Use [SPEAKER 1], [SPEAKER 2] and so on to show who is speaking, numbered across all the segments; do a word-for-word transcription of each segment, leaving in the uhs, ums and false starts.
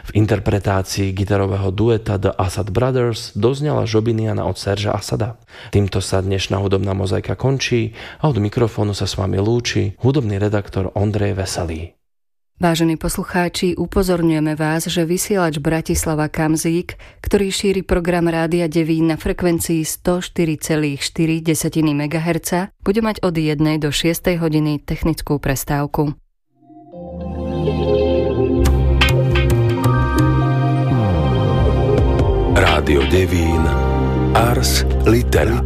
[SPEAKER 1] V interpretácii gitarového dueta The Assad Brothers doznala Žobiniana od Serža Asada. Týmto sa dnešná hudobná mozaika končí a od mikrofónu sa s vami lúči hudobný redaktor Ondrej Veselý.
[SPEAKER 2] Vážení poslucháči, upozorňujeme vás, že vysielač Bratislava Kamzík, ktorý šíri program Rádia Devín na frekvencii sto štyri celá štyri megahertza, bude mať od jednej do šiestej hodiny technickú prestávku.
[SPEAKER 3] Rádio Devín Ars Litera.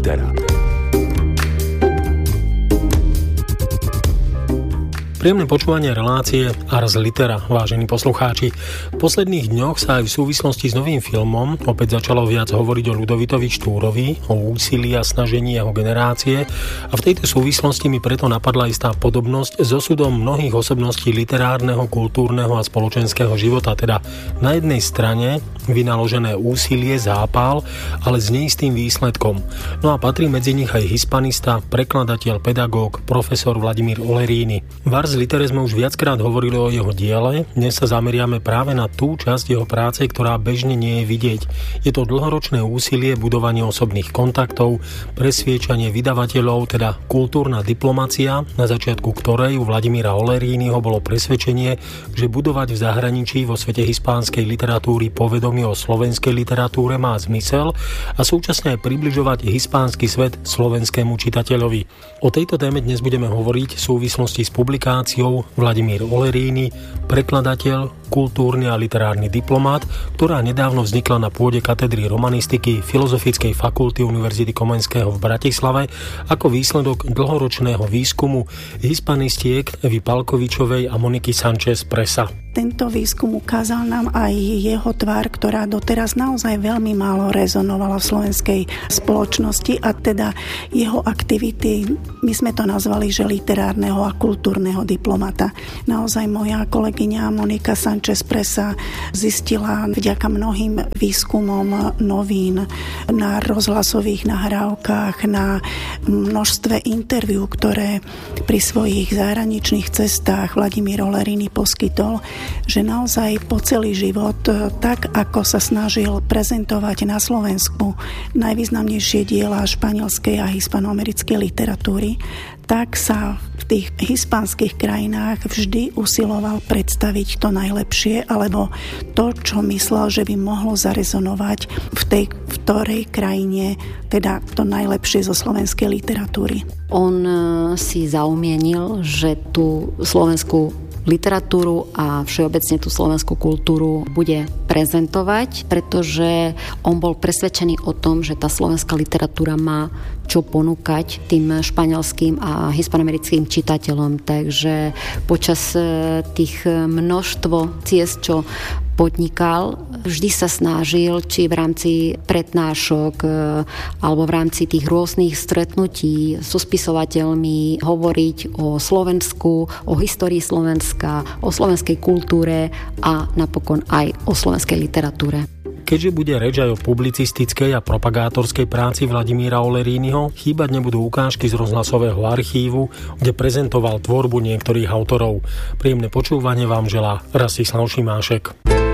[SPEAKER 4] Príjemné počúvanie relácie Ars Litera, vážení poslucháči. V posledných dňoch sa aj v súvislosti s novým filmom opäť začalo viac hovoriť o Ľudovitovi Štúrovi, o úsilí a snažení jeho generácie a v tejto súvislosti mi preto napadla istá podobnosť s osudom mnohých osobností literárneho, kultúrneho a spoločenského života, teda na jednej strane vynaložené úsilie, zápal, ale s neistým výsledkom. No a patrí medzi nich aj hispanista, prekladateľ, pedagóg, profesor Vladimír Oleríny. V Ars Litere sme už viackrát hovorili o jeho diele, dnes sa zameriame práve na tú časť jeho práce, ktorá bežne nie je vidieť. Je to dlhoročné úsilie, budovanie osobných kontaktov, presviečanie vydavateľov, teda kultúrna diplomacia, na začiatku ktorej u Vladimíra Olerínyho bolo presvedčenie, že budovať v zahraničí vo svete hispánskej literatúry povedomie o slovenskej literatúre má zmysel a súčasne aj približovať hispánsky svet slovenskému čitateľovi. O tejto téme dnes budeme hovoriť v súvislosti s publikáciou Vladimír Oleríny, prekladateľ, kultúrny a literárny diplomát, ktorá nedávno vznikla na pôde katedry romanistiky Filozofickej fakulty Univerzity Komenského v Bratislave ako výsledok dlhoročného výskumu hispanistiek Evy Palkovičovej a Moniky Sanchez Presa.
[SPEAKER 5] Tento výskum ukázal nám aj jeho tvár, ktorá doteraz naozaj veľmi málo rezonovala v slovenskej spoločnosti a teda jeho aktivity, my sme to nazvali, že literárneho a kultúrneho diplomata. Naozaj moja kolegyňa Monika Sanchez Presa zistila vďaka mnohým výskumom novín na rozhlasových nahrávkach, na množstve interviú, ktoré pri svojich zahraničných cestách Vladimír Oleríny poskytol, že naozaj po celý život, tak ako sa snažil prezentovať na Slovensku najvýznamnejšie diela španielskej a hispanoamerickej literatúry, tak sa v tých hispánskych krajinách vždy usiloval predstaviť to najlepšie, alebo to, čo myslel, že by mohlo zarezonovať v tej v ktorej krajine, teda to najlepšie zo slovenskej literatúry.
[SPEAKER 6] On si zaumienil, že tú slovenskú literatúru a všeobecne tú slovenskú kultúru bude prezentovať, pretože on bol presvedčený o tom, že tá slovenská literatúra má čo ponúkať tým španielským a hispanoamerickým čitateľom. Takže počas tých množstvo ciest, čo podnikal, vždy sa snažil, či v rámci prednášok alebo v rámci tých rôznych stretnutí so spisovateľmi hovoriť o Slovensku, o histórii Slovenska, o slovenskej kultúre a napokon aj o slovenskej literatúre.
[SPEAKER 4] Keďže bude reč aj o publicistickej a propagátorskej práci Vladimíra Olerínyho, chýbať nebudú ukážky z rozhlasového archívu, kde prezentoval tvorbu niektorých autorov. Príjemné počúvanie vám želá Rastislav Šimášek.